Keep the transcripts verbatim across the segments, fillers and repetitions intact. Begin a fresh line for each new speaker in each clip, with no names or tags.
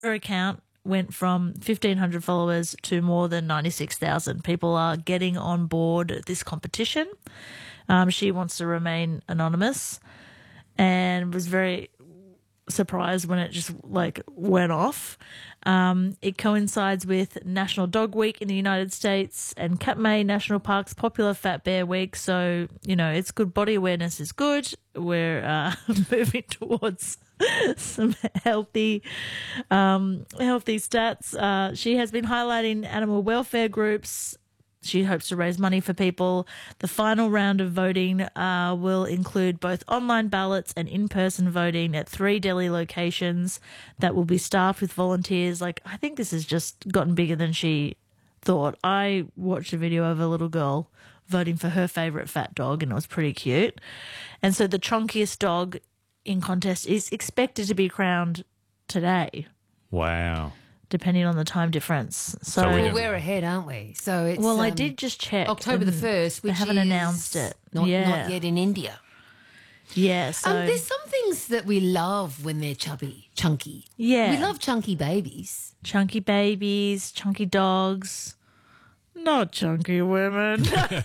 her account went from fifteen hundred followers to more than ninety-six thousand. People are getting on board this competition. Um, she wants to remain anonymous and was very surprised when it just like went off. Um, it coincides with National Dog Week in the United States and Katmai National Park's popular Fat Bear Week. So, you know, it's good. Body awareness is good. We're uh, moving towards some healthy, um, healthy stats. Uh, she has been highlighting animal welfare groups. She hopes to raise money for people. The final round of voting uh, will include both online ballots and in-person voting at three Delhi locations that will be staffed with volunteers. Like, I think this has just gotten bigger than she thought. I watched a video of a little girl voting for her favourite fat dog, and it was pretty cute. And so the chunkiest dog in contest is expected to be crowned today.
Wow.
Depending on the time difference. So,
So we
Well,
don't-
we're ahead, aren't we? So it's
well, I
um,
did just check.
October the
and
first, which
they haven't
is
announced it.
Not,
yeah,
not yet in India.
yeah. So
Um, there's some things that we love when they're chubby, chunky.
Yeah.
We love chunky babies.
chunky babies, chunky dogs, not chunky women.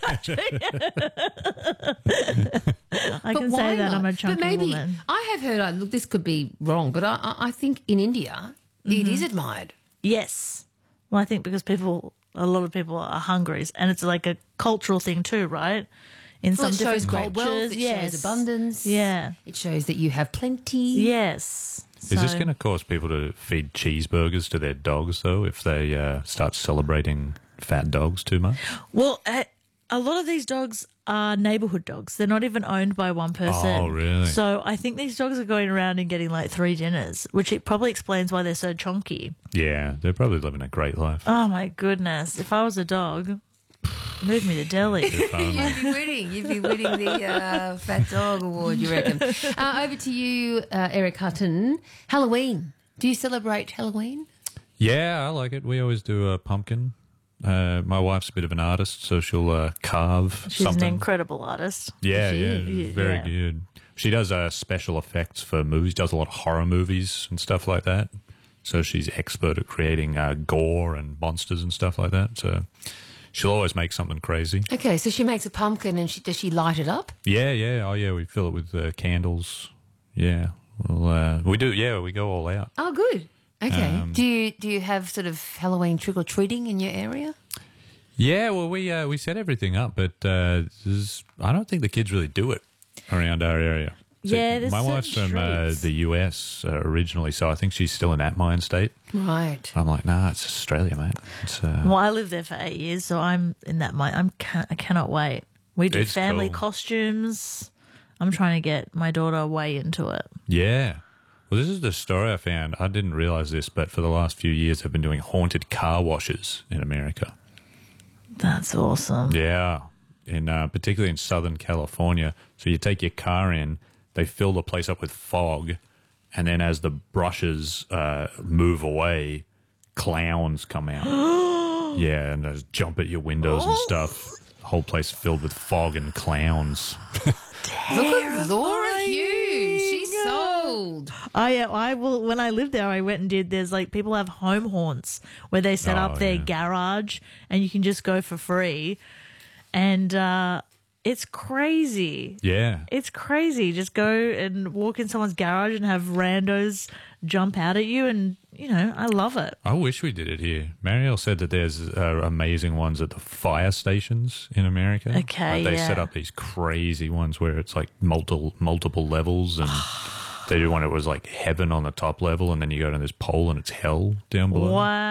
I can
why
say that
not?
I'm a
But
chunky
maybe,
woman.
I have heard, uh, look, this could be wrong, but I, I I think in India
Mm-hmm.
it is admired.
Yes. Well, I think because people, a lot of people are hungry, and it's like a cultural thing too, right? In
Well,
some
it shows
different
great
cultures,
wealth, it
yes.
shows abundance.
Yeah.
It shows that you have plenty.
Yes.
Is this
So-
going to cause people to feed cheeseburgers to their dogs, though, if they uh, start celebrating fat dogs too much?
Well, uh, a lot of these dogs are neighborhood dogs. They're not even owned by one person.
Oh, really?
So I think these dogs are going around and getting like three dinners, which it probably explains why they're so chunky.
Yeah, they're probably living a great life.
Oh my goodness! If I was a dog, move me to Delhi.
If only.
You'd be winning. You'd be winning the uh, Fat Dog Award, you reckon? Uh, over to you, uh, Eric Hutton. Halloween. Do you celebrate Halloween?
Yeah, I like it. We always do a pumpkin. Uh, my wife's a bit of an artist, so she'll uh, carve
She's
something.
an incredible artist.
Yeah,
She-
yeah,
yeah,
very
yeah.
good. She does uh, special effects for movies, does a lot of horror movies and stuff like that. So she's expert at creating uh, gore and monsters and stuff like that. So she'll always make something crazy.
Okay, so she makes a pumpkin and she, does she light it up?
Yeah, yeah. Oh, yeah, we fill it with uh, candles. Yeah. Well, uh, we do, yeah, we go all out.
Oh, good. Okay.
Um,
do you do you have sort of Halloween trick or treating in your area?
Yeah, well, we uh, we set everything up, but uh, there's- I don't think the kids really do it around our area. So
Yeah, there's
my wife's
certain
from uh,
streets.
the U S uh, originally, so I think she's still in that mind state.
Right.
I'm like, nah, it's Australia, mate. It's, uh,
Well, I lived there for eight years, so I'm in that mind. I'm ca- I cannot wait. We do
It's
family
cool.
costumes. I'm trying to get my daughter way into it.
yeah. Well, this is the story I found. I didn't realize this, but for the last few years, I've been doing haunted car washes in America.
That's awesome.
Yeah, in uh, particularly in Southern California. So you take your car in, they fill the place up with fog, and then as the brushes uh, move away, clowns come out. Yeah, and they jump at your windows and stuff. The whole place filled with fog and clowns.
Look at Laura Hughes. She's sold.
I I will when I lived there I went and did there's like people have home haunts where they set
Oh,
up their
yeah.
garage and you can just go for free and uh it's crazy.
Yeah.
It's crazy. Just go and walk in someone's garage and have randos jump out at you and you know, I love it.
I wish we did it here. Marielle said that there's uh, amazing ones at the fire stations in America.
Okay,
Like, they
yeah.
set up these crazy ones where it's like multiple multiple levels, and they do one that was like heaven on the top level, and then you go to this pole and it's hell down below.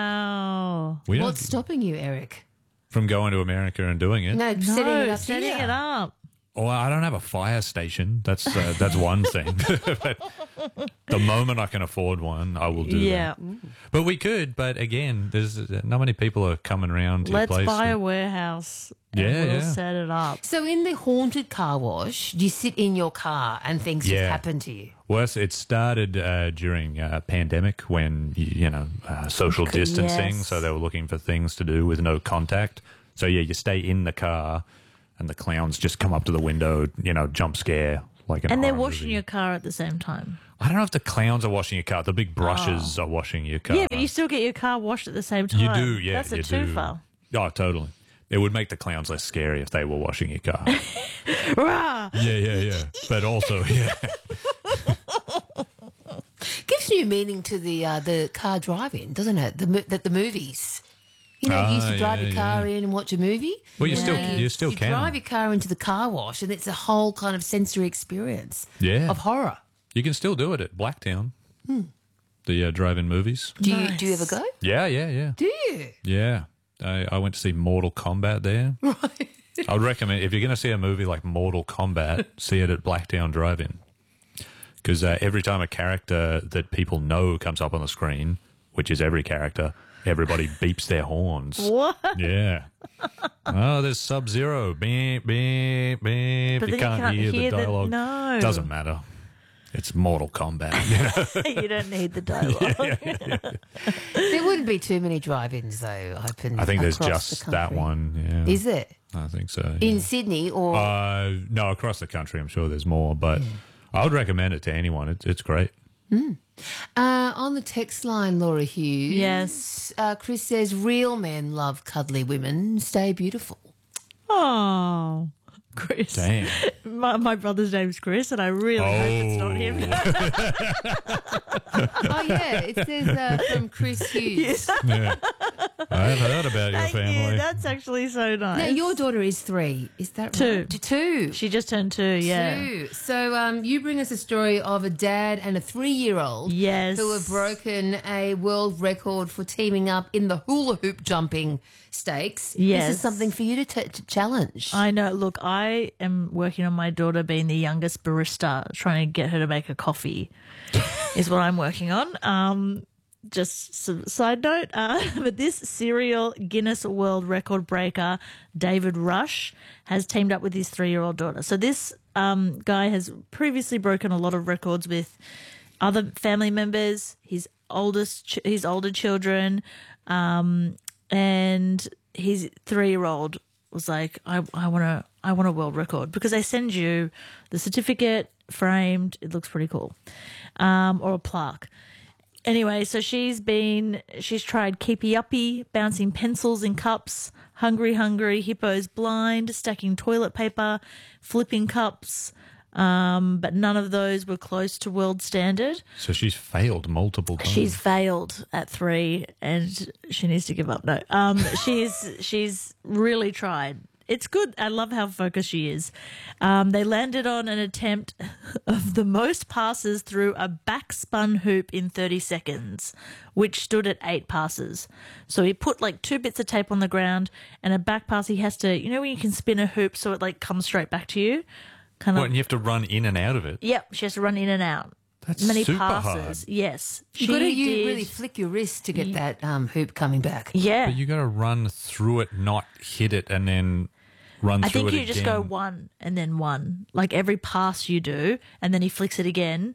Wow.
We don't,
What's stopping you, Eric?
from going to America and doing it.
No, setting it
No,
up
setting
here.
it up.
Well, I don't have a fire station. That's uh, that's one thing. But the moment I can afford one, I will do
Yeah.
that. But we could. But again, there's uh, not many people are coming around to your
Let's
place.
buy
to-
a warehouse and
Yeah,
we'll
yeah.
set it up.
So in the haunted car wash, do you sit in your car and things
Yeah.
just happen to you?
Well, it started uh, during uh, pandemic when, y- you know, uh, social distancing.
yes.
So they were looking for things to do with no contact. So, yeah, you stay in the car and the clowns just come up to the window, you know, jump scare, like an
And they're
horror
washing
movie.
your car at the same time.
I don't know if the clowns are washing your car. The big brushes are washing your car.
Yeah, but you still get your car washed at the same time.
You do, yeah.
That's a
you do.
twofer.
Oh, totally. It would make the clowns less scary if they were washing your car.
Rah!
yeah, yeah, yeah. But also, yeah.
Gives new meaning to the uh, the car driving, doesn't it? The mo- the, the movies. You know, you used
Ah,
to drive
yeah,
your car
yeah.
in and watch a movie.
Well, you still,
Yeah.
you still
you
can.
drive your car into the car wash, and it's a whole kind of sensory experience
Yeah.
of horror.
You can still do it at Blacktown. The uh, drive-in movies.
Do you
Nice.
do you ever go?
Yeah, yeah, yeah.
Do you?
Yeah. I, I went to see Mortal Kombat there.
Right.
I would recommend, if you're going to see a movie like Mortal Kombat, see it at Blacktown Drive-In. Because uh, every time a character that people know comes up on the screen, which is every character, everybody beeps their horns.
What?
Yeah. Oh, there's Sub-Zero. Beep, beep, beep.
But
you
then
can't,
you can't
hear,
hear
the
the-
dialogue.
no.
Doesn't matter. It's Mortal Kombat. You know?
You don't need the dialogue.
There wouldn't be too many drive-ins though. Open.
I think there's
across the
just that
country.
one. Yeah.
Is it
I think so.
in
yeah.
Sydney or?
Uh, no, across the country, I'm sure there's more, but I would recommend it to anyone. It's it's great.
Uh, on the text line, Laura Hughes.
Yes.
Uh, Chris says, real men love cuddly women. Stay beautiful.
Oh, Chris.
Damn.
My, my brother's name's Chris, and I really hope it's not him.
Oh, yeah. It says uh, from Chris Hughes.
Yeah. I've heard about your
Thank
family.
you. That's actually so nice.
Now, your daughter is three. Is that
Two.
right? Two.
She just turned two, yeah.
Two. So um, you bring us a story of a dad and a three-year-old
Yes.
who have broken a world record for teaming up in the hula hoop jumping stakes.
Yes.
This is something for you to, t- to challenge.
I know. Look, I am working on my daughter being the youngest barista, trying to get her to make a coffee, is what I'm working on. Um, just some side note, uh, but this serial Guinness World Record breaker, David Rush, has teamed up with his three-year-old daughter. So this um, guy has previously broken a lot of records with other family members, his oldest, ch- his older children, um, and his three-year-old was like, I, I want to, I want a world record, because they send you the certificate framed. It looks pretty cool, um, or a plaque. Anyway, so she's been, she's tried Keepy Uppy, bouncing pencils in cups, Hungry Hungry, Hippos Blind, stacking toilet paper, flipping cups, um, but none of those were close to world standard.
So she's failed multiple times.
She's failed at three, and she needs to give up. No, um, she's she's really tried. It's good. I love how focused she is. Um, they landed on an attempt of the most passes through a backspun hoop in thirty seconds, which stood at eight passes. So he put like two bits of tape on the ground and a back pass. He has to, you know, when you can spin a hoop so it like comes straight back to you, kind of.
What, and you have to run in and out of it?
Yep, she has to run in and out.
That's
Many
super
passes.
hard.
Yes,
You've got to
She
you
did-
really flick your wrist to get that um, hoop coming back.
Yeah,
But you got to run through it, not hit it, and then run
I
through
think
it
you
again.
just go one and then one, like every pass you do, and then he flicks it again.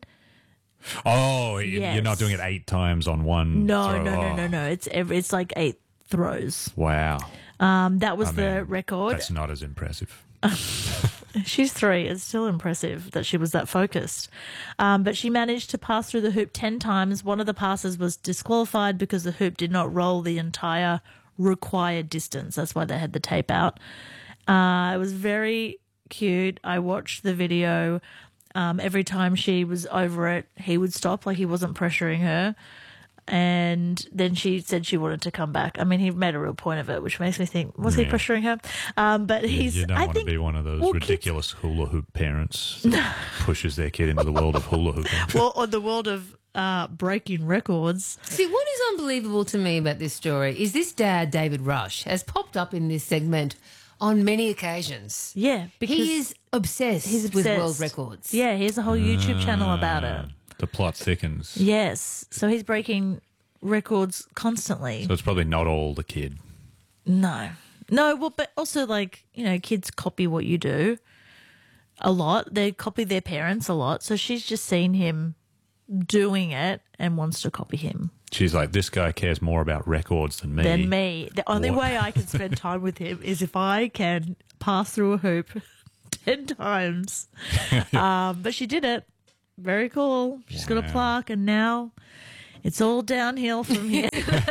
Oh, y-
Yes.
you're not doing it eight times on one
No,
throw.
no, no,
Oh,
no, no. It's every, it's like eight throws.
Wow.
Um, that was
I
the
mean,
record.
That's not as impressive.
She's three. It's still impressive that she was that focused. Um, but she managed to pass through the hoop ten times. One of the passes was disqualified because the hoop did not roll the entire required distance. That's why they had the tape out. Uh, it was very cute. I watched the video. Um, every time she was over it, he would stop, like he wasn't pressuring her. And then she said she wanted to come back. I mean, he made a real point of it, which makes me think, was he
Yeah.
pressuring her? Um, but he's,
you don't
I
want
think,
to be one of those
well, kids-
ridiculous hula hoop parents that pushes their kid into the world of hula hooping.
well, on the world of uh, breaking records.
See, what is unbelievable to me about this story is this dad, David Rush, has popped up in this segment on many occasions.
Yeah, because
He is obsessed,
he's
with
obsessed.
world records.
Yeah, he has a whole YouTube channel about it.
The plot thickens.
Yes, so he's breaking records constantly.
So it's probably not all the kid.
No, no. Well, but also like you know, kids copy what you do a lot. They copy their parents a lot. So she's just seen him doing it and wants to copy him.
She's like, this guy cares more about records than me.
Than me. The only
What?
way I can spend time with him is if I can pass through a hoop ten times. um, but she did it. Very cool. She's got a
Wow.
plaque, and now it's all downhill from here.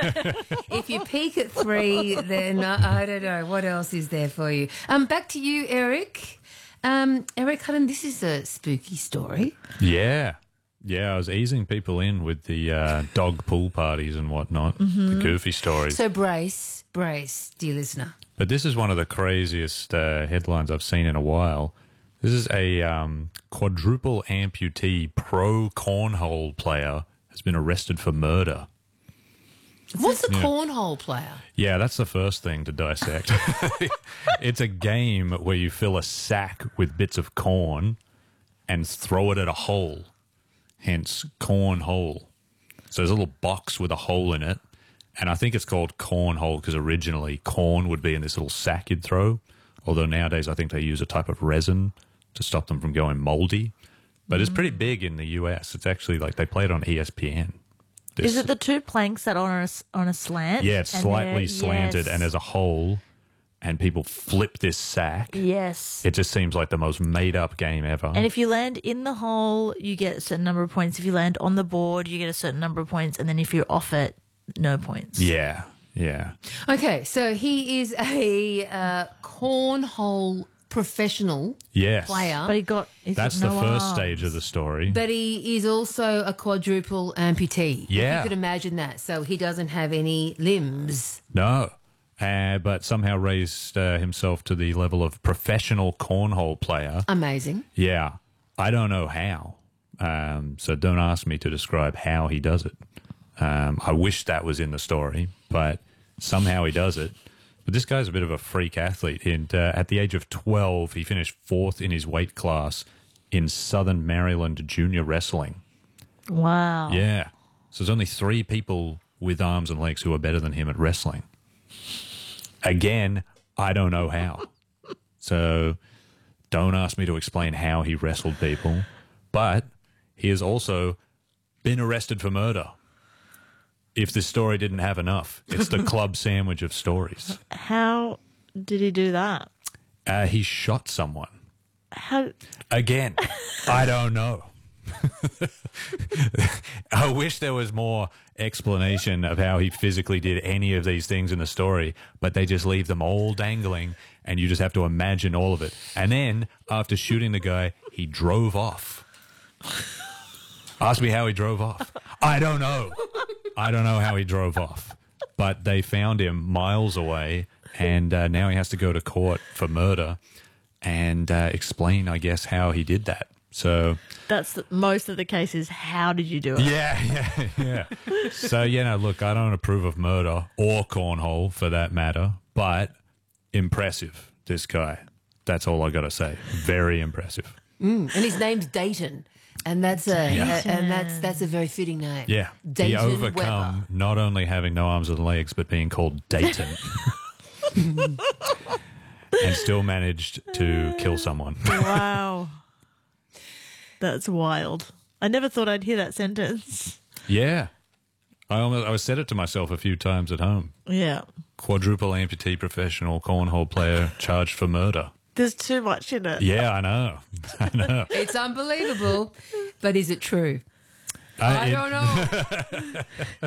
If you peak at three, then I, I don't know what else is there for you. Um, back to you, Eric. Um, Eric Hutton, this is a spooky story.
Yeah. Yeah, I was easing people in with the uh, dog pool parties and whatnot, the goofy stories.
So brace, brace, dear listener.
But this is one of the craziest uh, headlines I've seen in a while. This is a um, quadruple amputee pro cornhole player has been arrested for murder.
What's a cornhole player?
Yeah, that's the first thing to dissect. It's a game where you fill a sack with bits of corn and throw it at a hole, hence cornhole. So there's a little box with a hole in it, and I think it's called cornhole because originally corn would be in this little sack you'd throw, although nowadays I think they use a type of resin to stop them from going moldy. But it's pretty big in the U S. It's actually like they play it on E S P N. This-
Is it the two planks that are on a, s- on a slant?
Yeah, it's
And
slightly
they're-
slanted
yes.
and there's a hole, and people flip this sack.
Yes.
It just seems like the most made-up game ever.
And if you land in the hole, you get a certain number of points. If you land on the board, you get a certain number of points. And then if you're off it, no points.
yeah, yeah.
Okay, so he is a uh, cornhole professional
Yes.
player,
But he got. he's
That's
got
the
no
first
arms.
stage of the story.
but he is also a quadruple amputee. If
Yeah.
you could imagine that. So he doesn't have any limbs.
No. Uh, but somehow raised uh, himself to the level of professional cornhole player.
Amazing.
Yeah. I don't know how. Um, so don't ask me to describe how he does it. Um, I wish that was in the story, but somehow he does it. But this guy's a bit of a freak athlete. And uh, at the age of twelve, he finished fourth in his weight class in Southern Maryland junior wrestling.
Wow.
Yeah. So there's only three people with arms and legs who are better than him at wrestling. Again, I don't know how. So don't ask me to explain how he wrestled people. But he has also been arrested for murder. If this story didn't have enough, it's the club sandwich of stories.
How did he do that?
Uh, he shot someone.
How?
Again, I don't know. I wish there was more explanation of how he physically did any of these things in the story, but they just leave them all dangling and you just have to imagine all of it. And then after shooting the guy, he drove off. Ask me how he drove off. I don't know. I don't know how he drove off, but they found him miles away, and uh, now he has to go to court for murder and uh, explain, I guess, how he did that. So,
That's the, most of the cases. How did you do it?
yeah, yeah, yeah. So, you know, look, I don't approve of murder or cornhole for that matter, but impressive, this guy. That's all I got to say. Very impressive.
Mm. And his name's Dayton. And that's a,
Yeah.
a- and that's that's a very fitting name.
Yeah.
Dayton
he overcome
Weber.
not only having no arms and legs, but being called Dayton. And still managed to kill someone.
Wow. That's wild. I never thought I'd hear that sentence.
Yeah. I almost I said it to myself a few times at home.
Yeah.
Quadruple amputee professional cornhole player charged for murder.
There's too much in it.
Yeah, I know. I know.
It's unbelievable, but is it true? I
it-
don't know.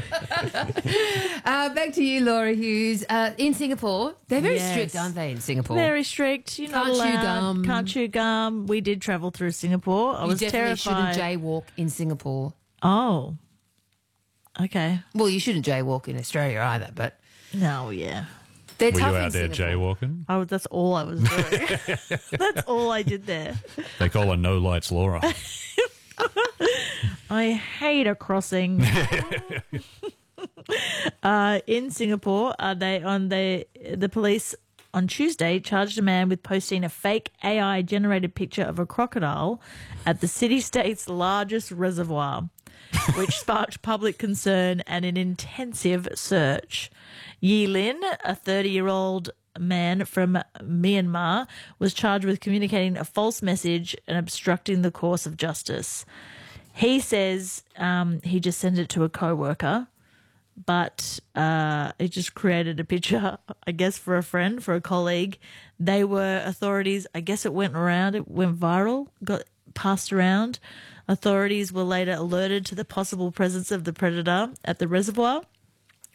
uh, back to you, Laura Hughes. Uh, in Singapore, they're very
Yes.
strict, aren't they? In Singapore,
Very strict. You're not
Can't chew
allowed.
gum.
Can't chew gum. We did travel through Singapore. I
you
was
definitely
terrified.
shouldn't jaywalk in Singapore.
Oh. Okay.
Well, you shouldn't jaywalk in Australia either, but
No, yeah.
they're
Were
tough
you
in
out there
Singapore.
jaywalking?
I was, that's all I was doing. That's all I did there.
They call her No Lights Laura.
I hate a crossing. uh, in Singapore, uh, they on the the police on Tuesday charged a man with posting a fake A I generated picture of a crocodile at the city-state's largest reservoir, which sparked public concern and an intensive search. Yi Lin, a thirty-year-old man from Myanmar, was charged with communicating a false message and obstructing the course of justice. He says um, he just sent it to a co-worker, but uh, it just created a picture, I guess, for a friend, for a colleague. They were authorities. I guess it went around, it went viral, got passed around. Authorities were later alerted to the possible presence of the predator at the reservoir.